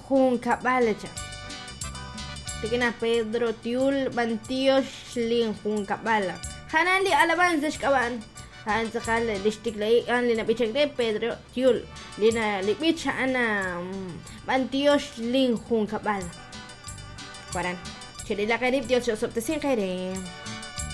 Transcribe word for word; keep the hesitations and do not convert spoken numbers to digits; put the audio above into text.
jun kabalacha. Tikina Pedro tiul bantiosh lin jun kabala. Hanali alabanza shkaban. Han sakal lishtiklay an lina bichagde Pedro tiul. Lina lipicha ana bantiosh lin jun kabala. Paran. Chile la karib dios yo sopte sin kaire.